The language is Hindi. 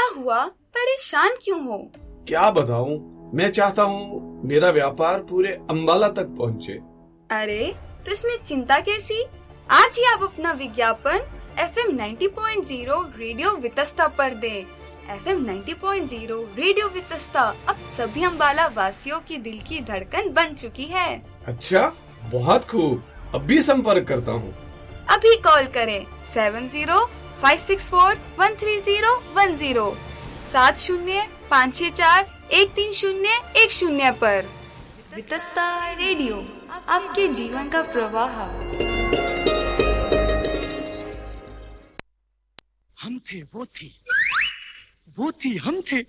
हुआ, परेशान क्यों हो? क्या बताऊं, मैं चाहता हूँ मेरा व्यापार पूरे अंबाला तक पहुँचे। अरे तो इसमें चिंता कैसी? आज ही आप अपना विज्ञापन FM 90.0 रेडियो वितस्ता पर दें। FM 90.0 रेडियो वितस्ता अब सभी अंबाला वासियों की दिल की धड़कन बन चुकी है। अच्छा, बहुत खूब, अभी संपर्क करता हूँ। अभी कॉल करें 7056413010 7056413010 पर। वितस्ता रेडियो, आपके जीवन का प्रवाह। हम थे, वो थी हम थे।